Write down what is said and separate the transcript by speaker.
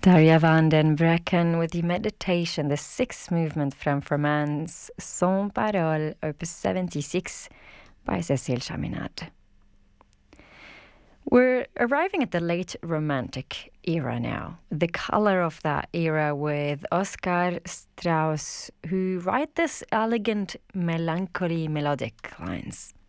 Speaker 1: Darja van den Brecken with the meditation, the sixth movement from Fromen's Sans Parole, opus 76 by Cécile Chaminade. We're arriving at the late Romantic era now, the color of that era with Oscar Strauss, who write this elegant melancholy melodic lines.